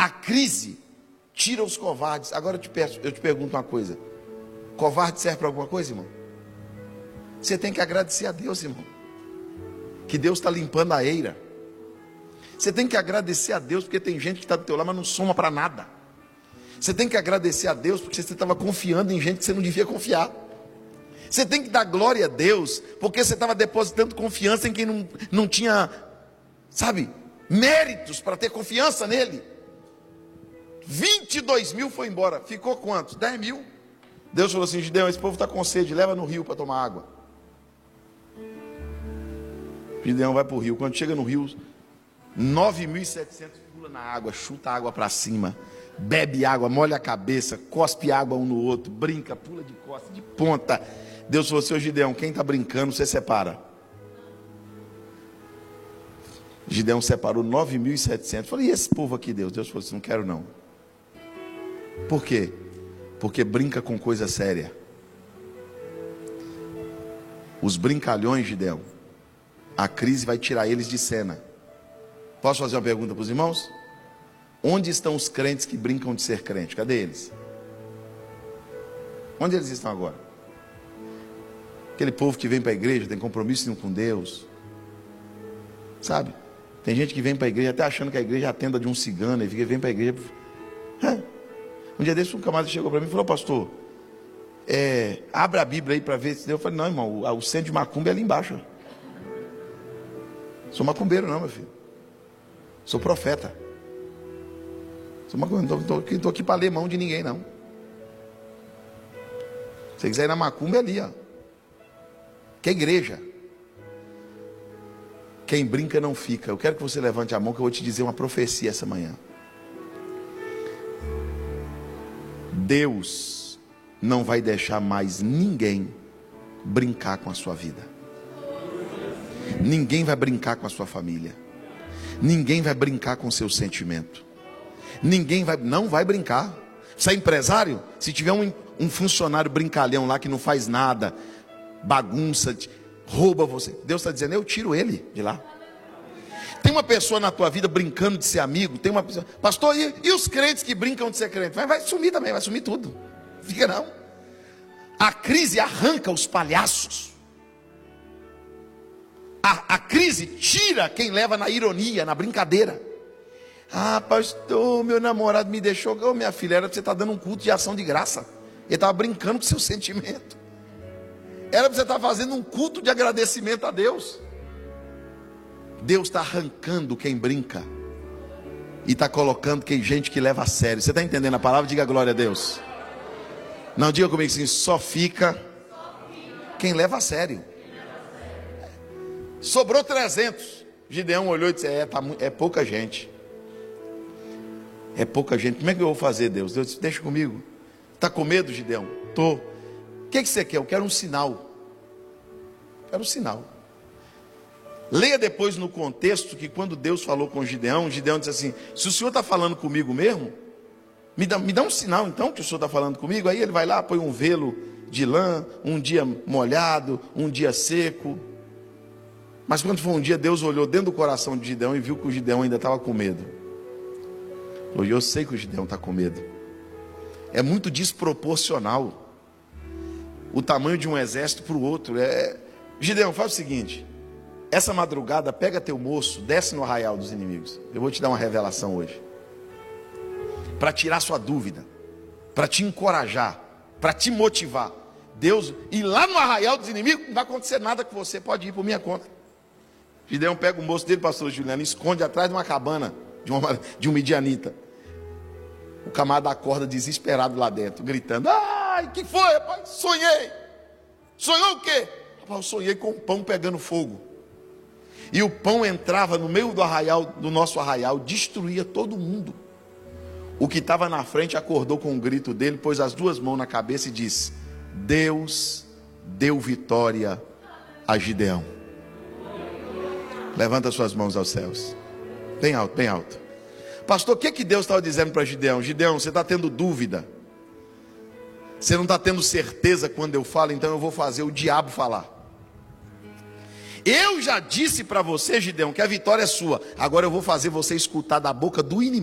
A crise tira os covardes. Agora eu te pergunto uma coisa: covarde serve para alguma coisa, irmão? Você tem que agradecer a Deus, irmão, que Deus está limpando a eira. Você tem que agradecer a Deus porque tem gente que está do teu lado, mas não soma para nada. Você tem que agradecer a Deus porque você estava confiando em gente que você não devia confiar. Você tem que dar glória a Deus porque você estava depositando confiança em quem não tinha, sabe, méritos para ter confiança nele. 22 mil foi embora. Ficou quantos? 10 mil. Deus falou assim: Gideão, esse povo está com sede, leva no rio para tomar água. Gideão vai para o rio. Quando chega no rio, 9.700 pula na água, chuta a água para cima, bebe água, molha a cabeça, cospe água um no outro, brinca, pula de costa, de ponta. Deus falou assim: ô Gideão, quem está brincando, você separa. Gideão separou 9.700. Falei: e esse povo aqui, Deus? Deus falou assim: não quero não. Por quê? Porque brinca com coisa séria. Os brincalhões, Gideão, a crise vai tirar eles de cena. Posso fazer uma pergunta para os irmãos? Onde estão os crentes que brincam de ser crente? Cadê eles? Onde eles estão agora? Aquele povo que vem para a igreja, tem compromisso com Deus, sabe? Tem gente que vem para a igreja até achando que a igreja é a tenda de um cigano, e vem para a igreja. Um dia desse um camarada chegou para mim e falou: pastor, abra a Bíblia aí para ver se Deus. Eu falei: não, irmão, o centro de macumba é ali embaixo. Sou macumbeiro não, meu filho. Sou profeta. Sou macumbeiro, não estou aqui para ler mão de ninguém não. Se você quiser ir na macumba é ali, ó. Que é igreja. Quem brinca não fica. Eu quero que você levante a mão, que eu vou te dizer uma profecia essa manhã. Deus não vai deixar mais ninguém brincar com a sua vida. Ninguém vai brincar com a sua família. Ninguém vai brincar com o seu sentimento. Não vai brincar. Você é empresário? Se tiver um funcionário brincalhão lá que não faz nada, bagunça, rouba você, Deus está dizendo: eu tiro ele de lá. Tem uma pessoa na tua vida brincando de ser amigo, tem uma pessoa, pastor, e os crentes que brincam de ser crente? Vai sumir também, vai sumir tudo. Fica não. A crise arranca os palhaços. A crise tira quem leva na ironia, na brincadeira. Ah, pastor, meu namorado me deixou. Ô, minha filha, era para você estar dando um culto de ação de graça. Ele estava brincando com o seu sentimento. Era para você estar fazendo um culto de agradecimento a Deus. Deus está arrancando quem brinca e está colocando gente que leva a sério. Você está entendendo a palavra? Diga glória a Deus. Não, diga comigo assim: só fica quem leva a sério. Sobrou 300. Gideão olhou e disse: é pouca gente. É pouca gente. Como é que eu vou fazer, Deus? Deus disse: deixa comigo. Está com medo, Gideão? Estou. O que você quer? Eu quero um sinal. Quero um sinal. Leia depois no contexto que quando Deus falou com Gideão, Gideão disse assim: se o Senhor está falando comigo mesmo, me dá um sinal então que o Senhor está falando comigo. Aí ele vai lá, põe um velo de lã, um dia molhado, um dia seco. Mas quando foi um dia, Deus olhou dentro do coração de Gideão e viu que o Gideão ainda estava com medo. Eu sei que o Gideão está com medo. É muito desproporcional o tamanho de um exército para o outro. Gideão, faz o seguinte: essa madrugada pega teu moço, desce no arraial dos inimigos. Eu vou te dar uma revelação hoje, para tirar sua dúvida, para te encorajar, para te motivar. Deus, e lá no arraial dos inimigos não vai acontecer nada com você, pode ir por minha conta. Gideão pega o moço dele, pastor Juliano, esconde atrás de uma cabana de um midianita. O camarada acorda desesperado lá dentro, gritando: ai, que foi, rapaz? Sonhei. Sonhou o quê? Rapaz, eu sonhei com o pão pegando fogo. E o pão entrava no meio do arraial, do nosso arraial, destruía todo mundo. O que estava na frente acordou com um grito dele, pôs as duas mãos na cabeça e disse: Deus deu vitória a Gideão. Levanta suas mãos aos céus. Bem alto, bem alto. Pastor, o que Deus estava dizendo para Gideão? Gideão, você está tendo dúvida. Você não está tendo certeza quando eu falo, então eu vou fazer o diabo falar. Eu já disse para você, Gideão, que a vitória é sua. Agora eu vou fazer você escutar da boca do inimigo.